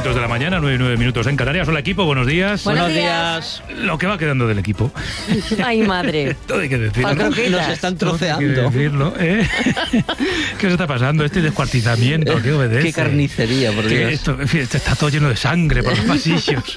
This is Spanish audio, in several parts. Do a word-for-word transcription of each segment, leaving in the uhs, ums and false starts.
minutos de la mañana, nueve y nueve minutos en Canarias. Hola, equipo, buenos días. Buenos días. Lo que va quedando del equipo. Ay, madre. Todo hay que decirlo. Nos están Todo troceando. hay que decirlo, ¿eh? ¿Qué se está pasando? Este descuartizamiento, ¿qué obedece? Qué carnicería, por Que Dios. Esto, en fin, esto está todo lleno de sangre por los pasillos.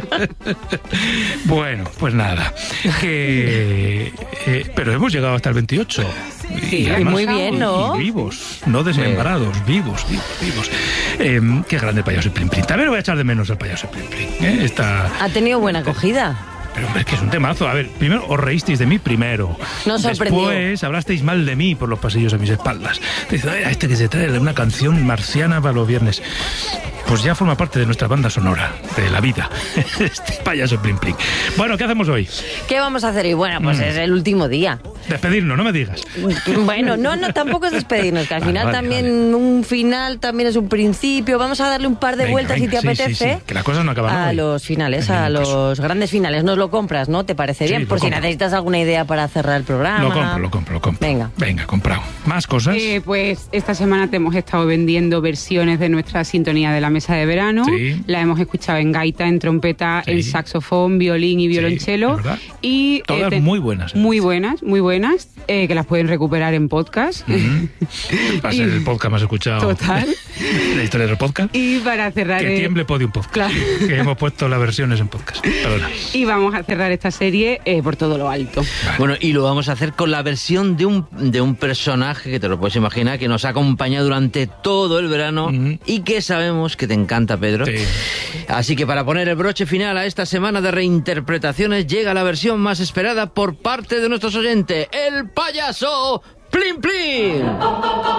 Bueno, pues nada. Que, eh, pero hemos llegado hasta el veintiocho. Sí, muy bien, ¿no? Y vivos, no desmembrados, vivos, vivos, vivos. Eh, qué grande el payaso Plin Plin. También voy a echar de menos al payaso Plin Plin. ¿eh? Está... Ha tenido buena acogida. Pero hombre, es que es un temazo. A ver, primero os reísteis de mí primero. Nos sorprendió. Después hablasteis mal de mí por los pasillos a mis espaldas. Dice, "Ay, a este que se trae de una canción marciana para los viernes". Pues ya forma parte de nuestra banda sonora, de la vida. Este payaso Plin Plin. Bueno, ¿qué hacemos hoy? ¿Qué vamos a hacer hoy? Bueno, pues Mm. es el último día. Despedirnos, no me digas. Bueno, no, no, tampoco es despedirnos, que al Vale, final vale, también un final también es un principio. Vamos a darle un par de Venga, vueltas venga, si te sí, apetece. sí, sí, que las cosas no acaban a hoy. los finales, En a ningún caso. los grandes finales. Nos lo compras, ¿no? ¿Te parece Sí, bien? lo Por si compro. necesitas alguna idea para cerrar el programa. Lo compro, lo compro, lo compro. Venga. Venga, comprado. ¿Más cosas? Eh, pues esta semana te hemos estado vendiendo versiones de nuestra sintonía de la mesa de verano. Sí. La hemos escuchado en gaita, en trompeta, Sí. en saxofón, violín y violonchelo. es verdad. Y, Todas te- muy buenas. Muy buenas, muy buenas, eh, que las pueden recuperar en podcast. Ujú. Va a ser el podcast más escuchado. Total. de la historia del podcast. Y para cerrar... Que eh, tiemble Podium Podcast. Claro. Que hemos puesto las versiones en podcast. Perdona. Y vamos a cerrar esta serie eh, por todo lo alto. Bueno, y lo vamos a hacer con la versión de un, de un personaje que te lo puedes imaginar, que nos ha acompañado durante todo el verano Ujú. y que sabemos que te encanta, Pedro. Sí. Así que para poner el broche final a esta semana de reinterpretaciones, llega la versión más esperada por parte de nuestros oyentes, el payaso Plin Plin.